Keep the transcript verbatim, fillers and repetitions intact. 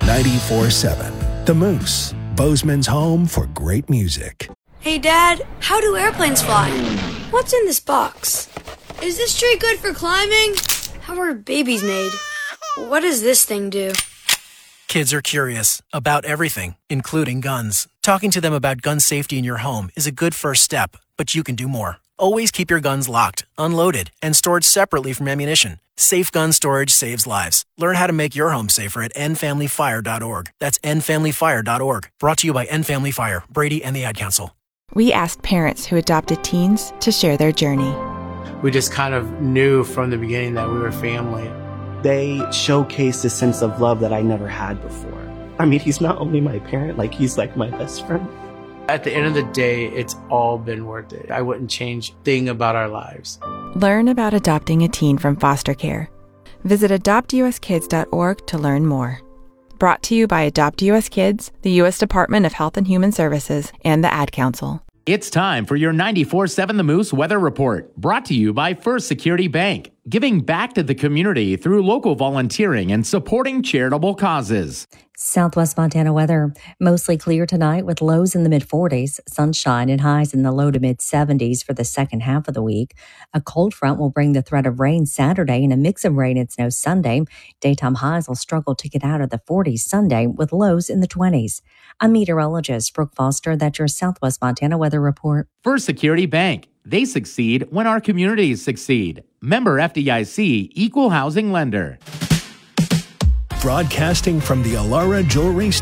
ninety-four seven The Moose, Bozeman's home for great music. Hey, Dad, how do airplanes fly? What's in this box? Is this tree good for climbing? How are babies made? What does this thing do? Kids are curious about everything, including guns. Talking to them about gun safety in your home is a good first step, but you can do more. Always keep your guns locked, unloaded, and stored separately from ammunition. Safe gun storage saves lives. Learn how to make your home safer at end family fire dot org. That's end family fire dot org. Brought to you by End Family Fire, Brady, and the Ad Council. We asked parents who adopted teens to share their journey. We just kind of knew from the beginning that we were family. They showcased a sense of love that I never had before. I mean, he's not only my parent, like he's like my best friend. At the end of the day, it's all been worth it. I wouldn't change a thing about our lives. Learn about adopting a teen from foster care. Visit adopt u s kids dot org to learn more. Brought to you by Adopt U S Kids, the U S Department of Health and Human Services, and the Ad Council. It's time for your ninety-four seven The Moose Weather Report, brought to you by First Security Bank, giving back to the community through local volunteering and supporting charitable causes. Southwest Montana weather. Mostly clear tonight with lows in the mid forties, sunshine and highs in the low to mid seventies for the second half of the week. A cold front will bring the threat of rain Saturday and a mix of rain and snow Sunday. Daytime highs will struggle to get out of the forties Sunday with lows in the twenties. I'm meteorologist Brooke Foster. That's your Southwest Montana weather report. First Security Bank. They succeed when our communities succeed. Member F D I C, Equal Housing Lender. Broadcasting from the Alara Jewelry